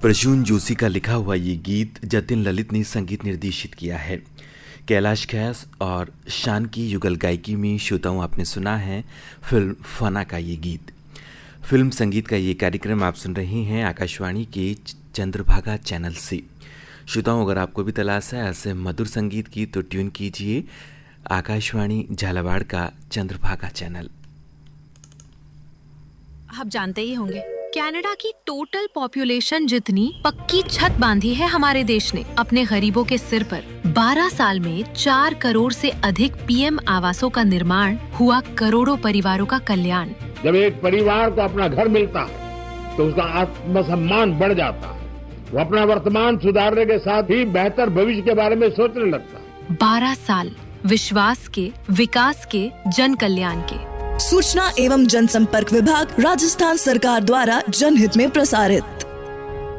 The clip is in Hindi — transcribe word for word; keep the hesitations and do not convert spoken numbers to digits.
प्रसून जोशी का लिखा हुआ ये गीत जतिन ललित ने संगीत निर्देशित किया है। कैलाश खेर और शान की युगल गायकी में श्रोताओं आपने सुना है फिल्म फना का ये गीत। फिल्म संगीत का ये कार्यक्रम आप सुन रहे हैं आकाशवाणी के चंद्रभागा चैनल से। श्रोताओं, अगर आपको भी तलाश है ऐसे मधुर संगीत की तो ट्यून कीजिए आकाशवाणी झालावाड़ का चंद्रभागा चैनल। आप जानते ही होंगे कनाडा की टोटल पॉपुलेशन जितनी पक्की छत बांधी है हमारे देश ने अपने गरीबों के सिर पर। बारह साल में चार करोड़ से अधिक पीएम आवासों का निर्माण हुआ, करोड़ों परिवारों का कल्याण। जब एक परिवार को अपना घर मिलता है तो उसका आत्मसम्मान बढ़ जाता है, वो अपना वर्तमान सुधारने के साथ ही बेहतर भविष्य के बारे में सोचने लगता है। बारह साल विश्वास के, विकास के, जन कल्याण के। सूचना एवं जनसंपर्क विभाग राजस्थान सरकार द्वारा जनहित में प्रसारित।